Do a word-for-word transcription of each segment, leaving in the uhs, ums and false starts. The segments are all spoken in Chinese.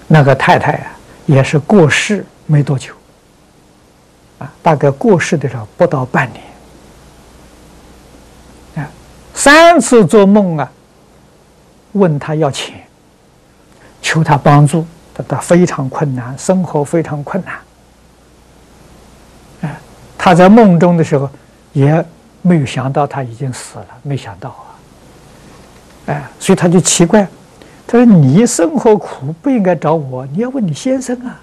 那个太太啊，也是过世没多久，啊，大概过世的时候不到半年，啊，三次做梦啊，问他要钱，求他帮助，他他非常困难，生活非常困难，啊，他在梦中的时候也没有想到他已经死了，没想到啊，哎，所以他就奇怪。他说：“你生活苦，不应该找我，你要问你先生啊。”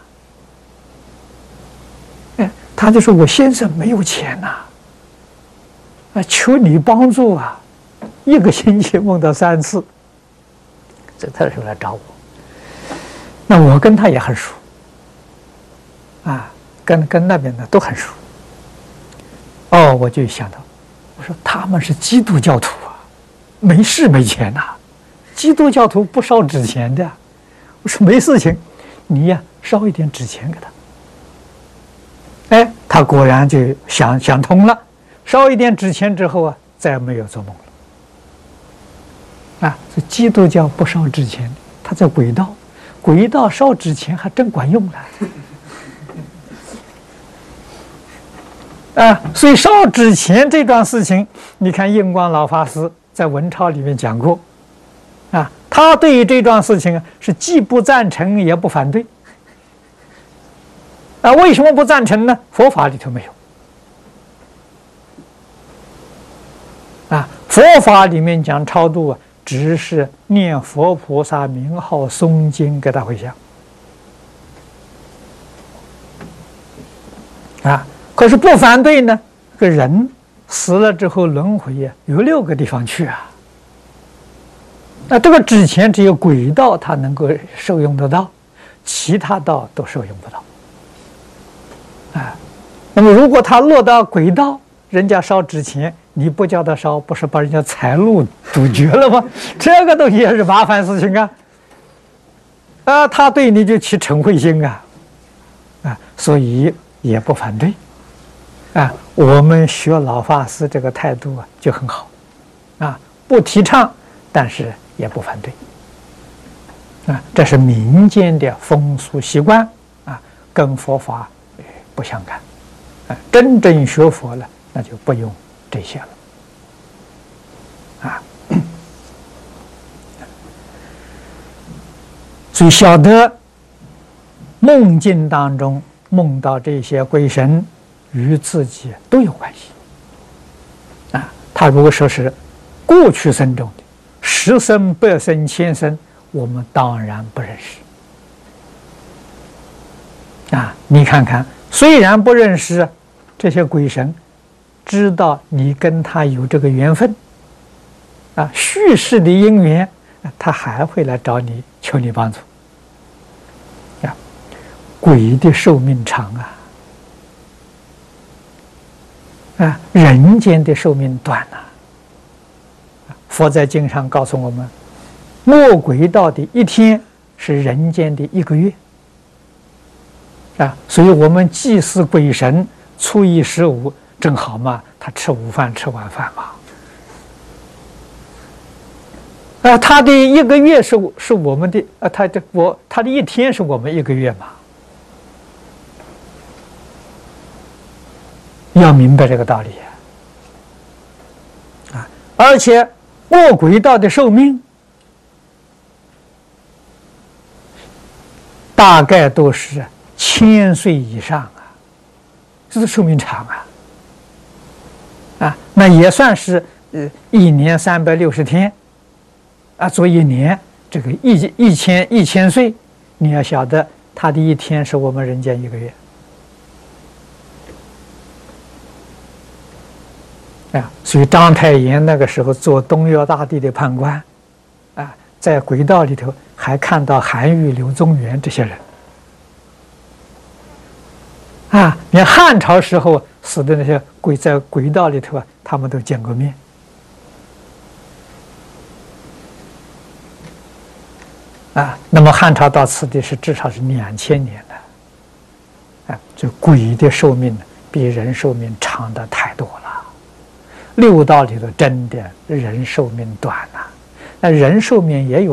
哎，他就说：“我先生没有钱呐、啊，啊，求你帮助啊！一个星期梦到三次，这他就来找我。那我跟他也很熟，啊，跟跟那边的都很熟。哦，我就想到，我说他们是基督教徒啊，没事没钱呐、啊。”基督教徒不烧纸钱的，我说没事情，你呀烧一点纸钱给他。哎，他果然就想想通了，烧一点纸钱之后啊，再也没有做梦了。啊，这基督教不烧纸钱，他在轨道，轨道烧纸钱还真管用了。啊，所以烧纸钱这桩事情，你看印光老法师在文钞里面讲过。啊，他对于这桩事情啊，是既不赞成也不反对。啊，为什么不赞成呢？佛法里头没有。啊，佛法里面讲超度啊，只是念佛菩萨名号、诵经给他回向。啊，可是不反对呢，这个人死了之后轮回呀、啊，有六个地方去啊。那这个纸钱只有轨道它能够受用得到，其他道都受用不到。啊，那么如果他落到轨道，人家烧纸钱，你不叫他烧，不是把人家财路阻绝了吗？这个东西也是麻烦事情啊。啊，他对你就起嗔恚心啊，啊，所以也不反对。啊，我们学老法师这个态度啊就很好，啊，不提倡，但是也不反对。啊，这是民间的风俗习惯啊，跟佛法不相干。啊，真正学佛了，那就不用这些了。啊，所以晓得梦境当中梦到这些鬼神与自己都有关系。啊，他如果说是过去生中的十生、百生、千生，我们当然不认识。啊，你看看，虽然不认识这些鬼神，知道你跟他有这个缘分，啊，续世的因缘，他还会来找你，求你帮助。啊，鬼的寿命长啊，啊，人间的寿命短啊。佛在经上告诉我们，末轨道的一天是人间的一个月。啊，所以我们祭祀鬼神，初一十五正好嘛，他吃午饭吃晚饭嘛。啊，他的一个月是是我们的，啊，他的我他的一天是我们一个月嘛。要明白这个道理啊！啊，而且末轨道的寿命大概都是千岁以上啊，这是寿命长啊！啊，那也算是呃一年三百六十天啊，做一年这个一一千一千岁，你要晓得他的一天是我们人间一个月啊！所以章太炎那个时候做东岳大帝的判官啊，在轨道里头还看到韩愈、柳宗元这些人。啊，连汉朝时候死的那些鬼在轨道里头啊，他们都见过面。啊，那么汉朝到此地是至少是两千年的，啊，这鬼的寿命比人寿命长的太多了。六道里头真的人寿命短了，那人寿命也有。